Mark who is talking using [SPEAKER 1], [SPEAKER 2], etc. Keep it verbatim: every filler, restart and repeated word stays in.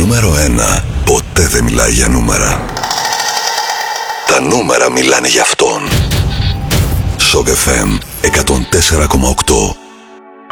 [SPEAKER 1] νούμερο ένα ποτέ δεν μιλάει για νούμερα. Τα νούμερα μιλάνε για αυτόν. Σοκ εφ εμ εκατόν τέσσερα κόμμα οκτώ.